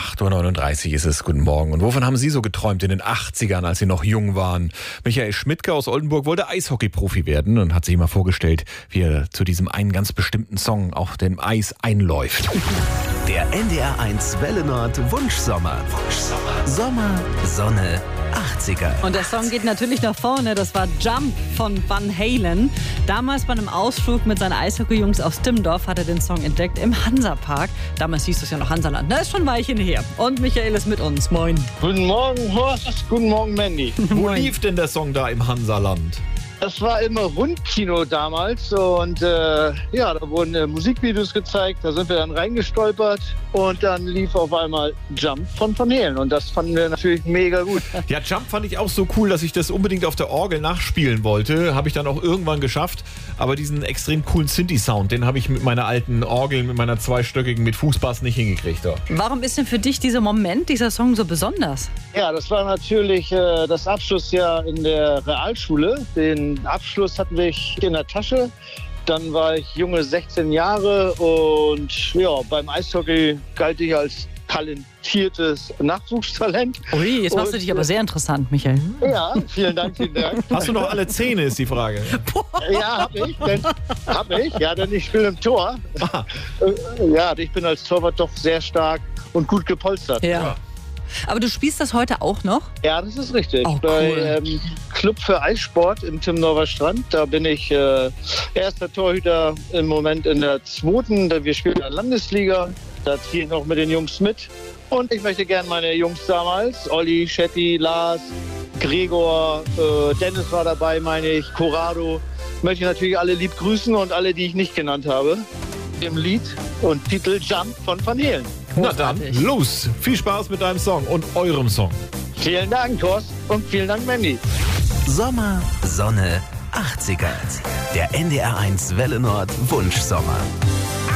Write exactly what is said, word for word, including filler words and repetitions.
acht Uhr neununddreißig ist es. Guten Morgen. Und wovon haben Sie so geträumt in den achtzigern, als Sie noch jung waren? Michael Schmidtke aus Oldenburg wollte Eishockey-Profi werden und hat sich mal vorgestellt, wie er zu diesem einen ganz bestimmten Song auf dem Eis einläuft. Der N D R eins Welle Nord Wunschsommer. Wunschsommer. Sommer, Sonne, achtziger. Und der Song geht natürlich nach vorne. Das war Jump von Van Halen. Damals bei einem Ausflug mit seinen Eishockey-Jungs aus Timmendorf hat er den Song entdeckt im Hansapark. Damals hieß es ja noch Hansaland. Das ist schon ein Weilchen her. Und Michael ist mit uns. Moin. Guten Morgen, Horst. Guten Morgen, Mandy. Wo lief denn der Song da im Hansaland? Das war immer Rundkino damals und äh, ja, da wurden äh, Musikvideos gezeigt, da sind wir dann reingestolpert und dann lief auf einmal Jump von Van Halen und das fanden wir natürlich mega gut. Ja, Jump fand ich auch so cool, dass ich das unbedingt auf der Orgel nachspielen wollte. Habe ich dann auch irgendwann geschafft, aber diesen extrem coolen Synthi-Sound, den habe ich mit meiner alten Orgel, mit meiner zweistöckigen mit Fußbass nicht hingekriegt. Doch. Warum ist denn für dich dieser Moment, dieser Song so besonders? Ja, das war natürlich äh, das Abschlussjahr in der Realschule. Den Abschluss hatten wir in der Tasche. Dann war ich junge sechzehn Jahre und ja, beim Eishockey galt ich als talentiertes Nachwuchstalent. Ui, jetzt machst und, du dich aber sehr interessant, Michael. Ja, vielen Dank, vielen Dank. Hast du noch alle Zähne, ist die Frage. Ja, hab ich. Denn, hab ich, ja, denn ich spiele im Tor. Aha. Ja, ich bin als Torwart doch sehr stark und gut gepolstert. Ja. Ja. Aber du spielst das heute auch noch? Ja, das ist richtig. Oh, cool. Bei ähm, Club für Eissport im Timmendorfer Strand, da bin ich äh, erster Torhüter im Moment in der zweiten. Wir spielen in der Landesliga, da ziehe ich noch mit den Jungs mit. Und ich möchte gerne meine Jungs damals, Olli, Schetti, Lars, Gregor, äh, Dennis war dabei, meine ich, Corrado, möchte ich natürlich alle lieb grüßen und alle, die ich nicht genannt habe, im Lied und Titel Jump von Van Halen. Na dann, Großartig. los! Viel Spaß mit deinem Song und eurem Song. Vielen Dank, Thorst, und vielen Dank, Mandy. Sommer, Sonne, achtziger. Der N D R eins Welle Nord Wunschsommer.